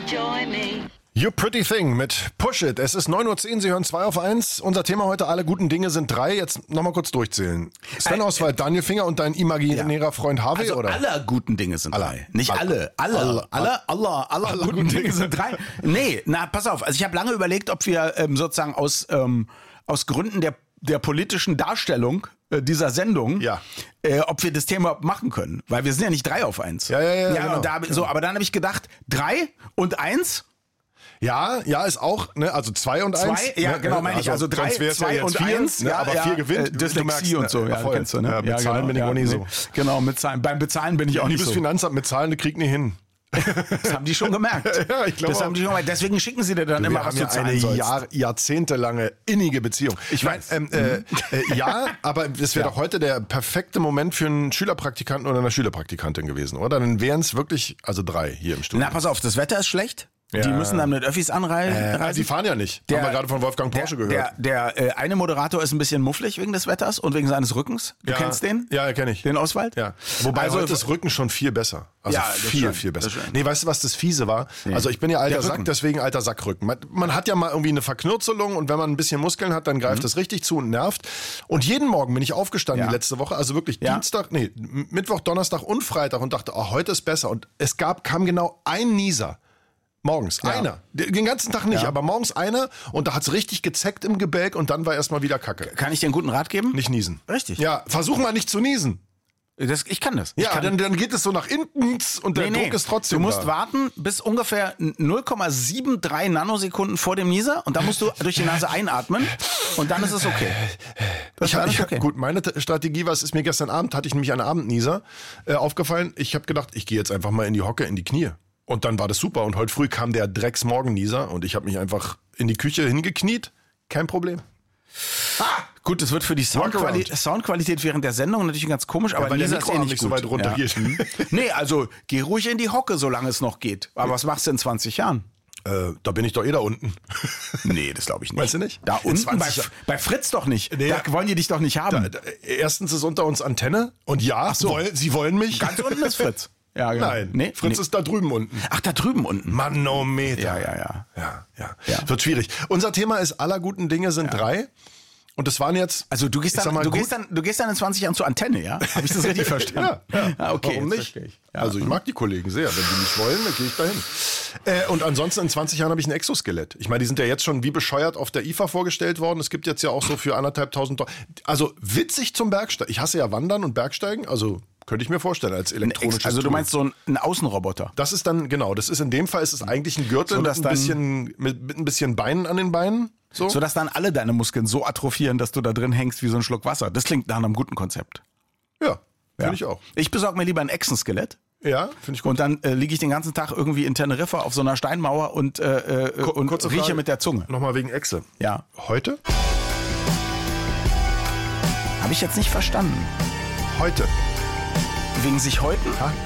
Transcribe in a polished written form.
Join me. You Pretty Thing mit Push It. Es ist 9:10 Uhr, Sie hören 2 auf 1. Unser Thema heute, alle guten Dinge sind 3. Jetzt nochmal kurz durchzählen. Sven Oswald, Daniel Finger und dein imaginärer Freund Harvey, Also oder? aller guten Dinge sind 3. Nicht alle. Alle guten Dinge sind 3. Nee, na, pass auf. Also ich habe lange überlegt, ob wir sozusagen aus Gründen der politischen Darstellung dieser Sendung, ob wir das Thema machen können. Weil wir sind ja nicht 3 auf 1. Ja, genau. Und aber dann habe ich gedacht, 3 und 1. Ja, ist auch, ne, also 2 und 1. 2, ja, genau, meine ich. Also 3, 2 und 1. Ne, aber 4 gewinnt. Dyslexie und so, ja, kennst du, ne? Ja, mit Zahlen genau, bin ich auch nicht so. Genau, mit Zahlen. Beim Bezahlen bin ich auch nicht so. Liebes Finanzamt, mit Zahlen, das kriegt nie hin. Das haben die schon gemerkt. Ja, ich glaube das haben die schon gemerkt. Deswegen schicken sie dir dann immer, was du zahlen sollst. Eine jahrzehntelange innige Beziehung. Ich weiß. Ja, aber das wäre doch heute der perfekte Moment für einen Schülerpraktikanten oder eine Schülerpraktikantin gewesen, oder? Dann wären es wirklich, also 3 hier im Studio. Na, pass auf, das Wetter ist schlecht. Die müssen dann mit Öffis anreisen. Die fahren ja nicht. Haben wir gerade von Wolfgang Porsche gehört. Der eine Moderator ist ein bisschen mufflig wegen des Wetters und wegen seines Rückens. Du kennst den? Ja, kenne ich. Den Oswald? Ja. Wobei also, heute das Rücken schon viel besser. Also viel besser. Nee, weißt du, was das Fiese war? Nee. Also ich bin ja alter Sack, deswegen alter Sackrücken. Man hat ja mal irgendwie eine Verknürzelung und wenn man ein bisschen Muskeln hat, dann greift das richtig zu und nervt. Und jeden Morgen bin ich aufgestanden die letzte Woche, also wirklich Mittwoch, Donnerstag und Freitag und dachte, heute ist besser. Und es kam genau ein Nieser. Morgens, einer. Den ganzen Tag nicht, aber morgens einer und da hat's richtig gezeckt im Gebälk und dann war erstmal wieder Kacke. Kann ich dir einen guten Rat geben? Nicht niesen. Richtig. Ja, versuch mal nicht zu niesen. Ich kann das. Ja, dann geht es so nach hinten und der Druck ist trotzdem Du musst warten bis ungefähr 0,73 Nanosekunden vor dem Nieser und dann musst du durch die Nase einatmen und dann ist es okay. Gut, meine Strategie war, es ist mir gestern Abend, hatte ich nämlich einen Abendnieser aufgefallen. Ich habe gedacht, ich gehe jetzt einfach mal in die Hocke, in die Knie. Und dann war das super. Und heute früh kam der Drecksmorgennieser und ich habe mich einfach in die Küche hingekniet. Kein Problem. Gut, das wird für die Soundqualität während der Sendung natürlich ganz komisch, aber weil der Nieser ist nicht so weit runter geht. Nee, also geh ruhig in die Hocke, solange es noch geht. Aber was machst du in 20 Jahren? Da bin ich doch da unten. Nee, das glaube ich nicht. Weißt du nicht? Da unten bei Fritz doch nicht. Nee, da wollen die dich doch nicht haben. Erstens ist unter uns Antenne und sie wollen mich. Ganz unten ist Fritz. Ja, genau. Nein, Fritz ist da drüben unten. Ach, da drüben unten. Manometer. Ja. Wird schwierig. Unser Thema ist, aller guten Dinge sind 3. Und das waren jetzt... Also du gehst dann in 20 Jahren zur Antenne, ja? Habe ich das richtig verstanden? Ja. Okay, warum nicht? Ja. Also ich mag die Kollegen sehr. Wenn die nicht wollen, dann gehe ich dahin. Und ansonsten in 20 Jahren habe ich ein Exoskelett. Ich meine, die sind ja jetzt schon wie bescheuert auf der IFA vorgestellt worden. Es gibt jetzt ja auch so für 1.500 $. Also witzig zum Bergsteigen. Ich hasse ja Wandern und Bergsteigen, also... Könnte ich mir vorstellen, als elektronisches Also du Tool. meinst so ein Außenroboter? Das ist dann, genau, das ist in dem Fall ist es eigentlich ein Gürtel mit ein bisschen Beinen an den Beinen. So dass dann alle deine Muskeln so atrophieren, dass du da drin hängst wie so ein Schluck Wasser. Das klingt nach einem guten Konzept. Ja, finde ich auch. Ich besorge mir lieber ein Echsenskelett. Ja, finde ich gut. Und dann liege ich den ganzen Tag irgendwie in Teneriffa auf so einer Steinmauer und rieche Frage, mit der Zunge. Nochmal wegen Echse. Ja. Heute? Habe ich jetzt nicht verstanden. Heute. Wegen sich häuten?